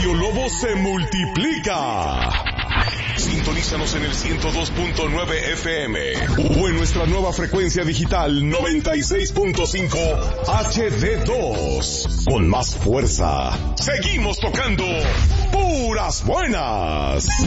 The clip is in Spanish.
Radio Lobo se multiplica. Sintonízanos en el 102.9 FM o en nuestra nueva frecuencia digital 96.5 HD2. Con más fuerza, seguimos tocando puras buenas.